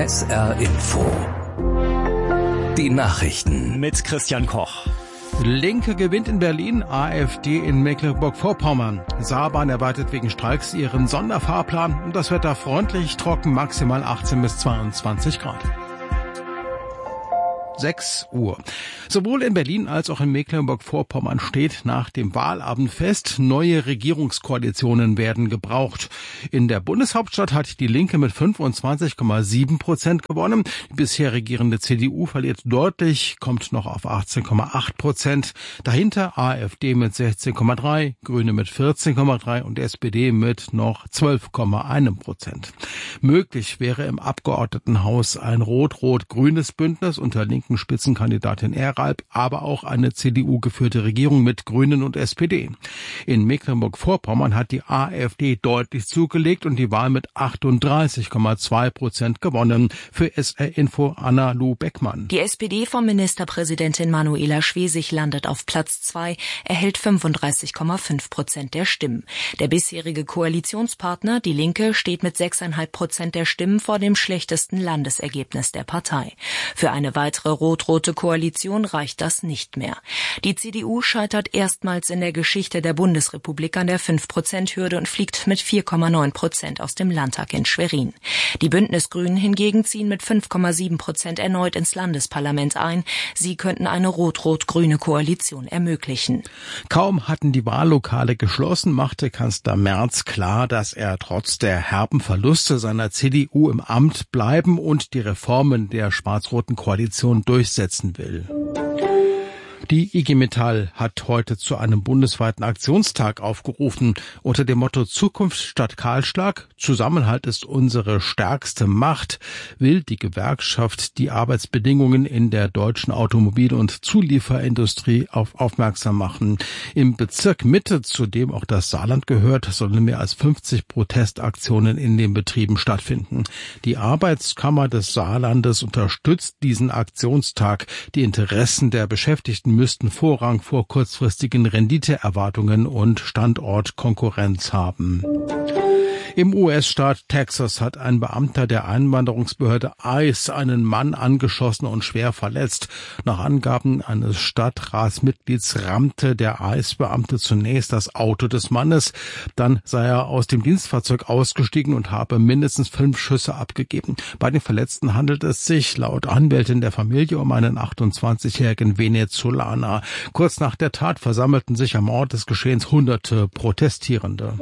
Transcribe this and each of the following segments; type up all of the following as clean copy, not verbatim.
SR Info. Die Nachrichten mit Christian Koch. Linke gewinnt in Berlin, AfD in Mecklenburg-Vorpommern. Saarbahn erweitert wegen Streiks ihren Sonderfahrplan und das Wetter freundlich, trocken, maximal 18 bis 22 Grad. 6 Uhr. Sowohl in Berlin als auch in Mecklenburg-Vorpommern steht nach dem Wahlabend fest, neue Regierungskoalitionen werden gebraucht. In der Bundeshauptstadt hat die Linke mit 25,7% gewonnen. Die bisher regierende CDU verliert deutlich, kommt noch auf 18,8%. Dahinter AfD mit 16,3%, Grüne mit 14,3% und SPD mit noch 12,1%. Möglich wäre im Abgeordnetenhaus ein rot-rot-grünes Bündnis unter linken Spitzenkandidatin Eralb, aber auch eine CDU-geführte Regierung mit Grünen und SPD. In Mecklenburg-Vorpommern hat die AfD deutlich zugelegt und die Wahl mit 38,2% gewonnen. Für SR Info Anna-Lu Beckmann. Die SPD von Ministerpräsidentin Manuela Schwesig landet auf Platz 2, erhält 35,5% der Stimmen. Der bisherige Koalitionspartner, die Linke, steht mit 6,5% der Stimmen vor dem schlechtesten Landesergebnis der Partei. Für eine weitere rot-rote Koalition reicht das nicht mehr. Die CDU scheitert erstmals in der Geschichte der Bundesrepublik an der 5%-Hürde und fliegt mit 4,9% aus dem Landtag in Schwerin. Die Bündnisgrünen hingegen ziehen mit 5,7% erneut ins Landesparlament ein. Sie könnten eine rot-rot-grüne Koalition ermöglichen. Kaum hatten die Wahllokale geschlossen, machte Kanzler Merz klar, dass er trotz der herben Verluste seiner CDU im Amt bleiben und die Reformen der schwarz-roten Koalition durchsetzen will. Die IG Metall hat heute zu einem bundesweiten Aktionstag aufgerufen unter dem Motto Zukunft statt Kahlschlag. Zusammenhalt ist unsere stärkste Macht, will die Gewerkschaft die Arbeitsbedingungen in der deutschen Automobil- und Zulieferindustrie aufmerksam machen. Im Bezirk Mitte, zu dem auch das Saarland gehört, sollen mehr als 50 Protestaktionen in den Betrieben stattfinden. Die Arbeitskammer des Saarlandes unterstützt diesen Aktionstag. Die Interessen der Beschäftigten müssten Vorrang vor kurzfristigen Renditeerwartungen und Standortkonkurrenz haben. Im US-Staat Texas hat ein Beamter der Einwanderungsbehörde ICE einen Mann angeschossen und schwer verletzt. Nach Angaben eines Stadtratsmitglieds rammte der ICE-Beamte zunächst das Auto des Mannes. Dann sei er aus dem Dienstfahrzeug ausgestiegen und habe mindestens 5 Schüsse abgegeben. Bei den Verletzten handelt es sich laut Anwältin der Familie um einen 28-jährigen Venezolaner. Kurz nach der Tat versammelten sich am Ort des Geschehens hunderte Protestierende.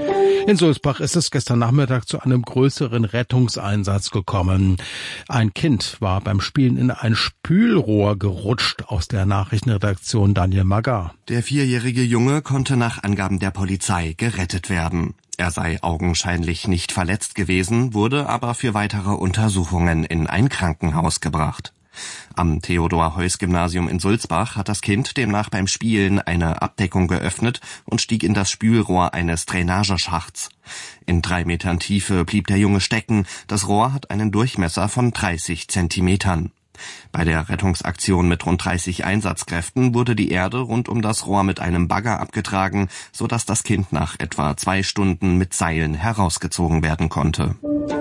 In Sulzbach ist es gestern Nachmittag zu einem größeren Rettungseinsatz gekommen. Ein Kind war beim Spielen in ein Spülrohr gerutscht, aus der Nachrichtenredaktion Daniel Magar. Der 4-jährige Junge konnte nach Angaben der Polizei gerettet werden. Er sei augenscheinlich nicht verletzt gewesen, wurde aber für weitere Untersuchungen in ein Krankenhaus gebracht. Am Theodor-Heuss-Gymnasium in Sulzbach hat das Kind demnach beim Spielen eine Abdeckung geöffnet und stieg in das Spülrohr eines Drainageschachts. In 3 Metern Tiefe blieb der Junge stecken. Das Rohr hat einen Durchmesser von 30 Zentimetern. Bei der Rettungsaktion mit rund 30 Einsatzkräften wurde die Erde rund um das Rohr mit einem Bagger abgetragen, sodass das Kind nach etwa 2 Stunden mit Seilen herausgezogen werden konnte.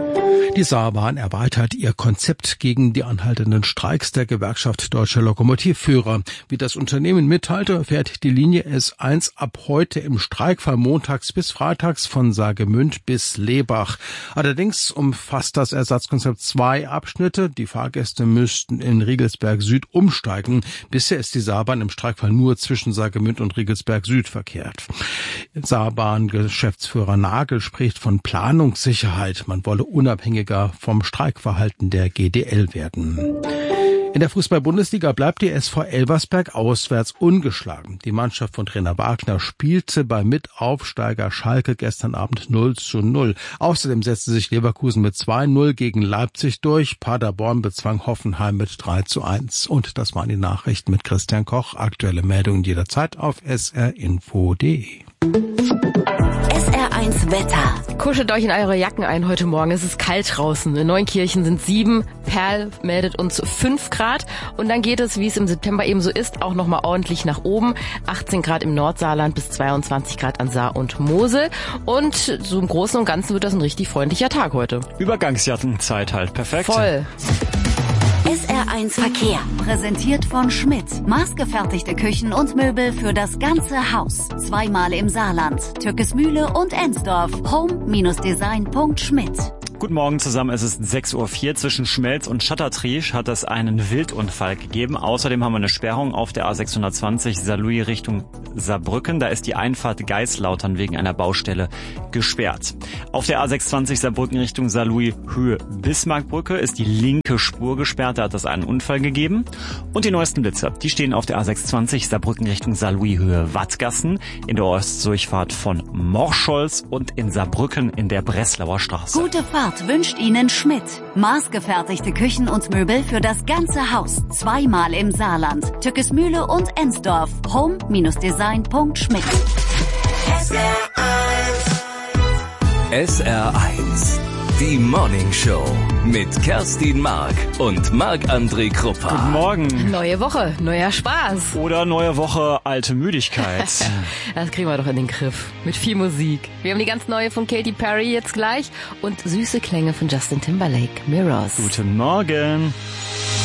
Die Saarbahn erweitert ihr Konzept gegen die anhaltenden Streiks der Gewerkschaft Deutscher Lokomotivführer. Wie das Unternehmen mitteilte, fährt die Linie S1 ab heute im Streikfall montags bis freitags von Saargemünd bis Lebach. Allerdings umfasst das Ersatzkonzept 2 Abschnitte. Die Fahrgäste müssten in Riegelsberg Süd umsteigen. Bisher ist die Saarbahn im Streikfall nur zwischen Saargemünd und Riegelsberg Süd verkehrt. Saarbahn-Geschäftsführer Nagel spricht von Planungssicherheit. Man wolle unabhängiger vom Streikverhalten der GDL werden. In der Fußball-Bundesliga bleibt die SV Elversberg auswärts ungeschlagen. Die Mannschaft von Trainer Wagner spielte beim Mitaufsteiger Schalke gestern Abend 0:0. Außerdem setzte sich Leverkusen mit 2:0 gegen Leipzig durch. Paderborn bezwang Hoffenheim mit 3:1. Und das waren die Nachrichten mit Christian Koch. Aktuelle Meldungen jederzeit auf srinfo.de. SR1 Wetter. Kuschelt euch in eure Jacken ein heute Morgen. Es ist kalt draußen. In Neunkirchen sind 7. Perl meldet uns 5 Grad. Und dann geht es, wie es im September eben so ist, auch nochmal ordentlich nach oben. 18 Grad im Nordsaarland bis 22 Grad an Saar und Mosel. Und so im Großen und Ganzen wird das ein richtig freundlicher Tag heute. Übergangsjackenzeit halt. Perfekt. Voll. SR1 Verkehr. Präsentiert von Schmidt. Maßgefertigte Küchen und Möbel für das ganze Haus. Zweimal im Saarland. Türkesmühle und Ensdorf. home-design.schmidt. Guten Morgen zusammen, es ist 6:04 Uhr. Zwischen Schmelz und Schattertriesch hat es einen Wildunfall gegeben. Außerdem haben wir eine Sperrung auf der A620 Saarlouis Richtung Saarbrücken. Da ist die Einfahrt Geislautern wegen einer Baustelle gesperrt. Auf der A620 Saarbrücken Richtung Saarlouis Höhe Bismarckbrücke ist die linke Spur gesperrt. Da hat es einen Unfall gegeben. Und die neuesten Blitze, die stehen auf der A620 Saarbrücken Richtung Saarlouis Höhe Wattgassen, in der Ostdurchfahrt von Morscholz und in Saarbrücken in der Breslauer Straße. Gute Fahrt wünscht Ihnen Schmidt. Maßgefertigte Küchen und Möbel für das ganze Haus. Zweimal im Saarland. Türkesmühle und Ensdorf. home-design.schmidt. SR1, die Morning Show mit Kerstin Mark und Marc-André Kruppa. Guten Morgen. Neue Woche, neuer Spaß. Oder neue Woche, alte Müdigkeit. Das kriegen wir doch in den Griff. Mit viel Musik. Wir haben die ganz neue von Katy Perry jetzt gleich und süße Klänge von Justin Timberlake. Mirrors. Guten Morgen.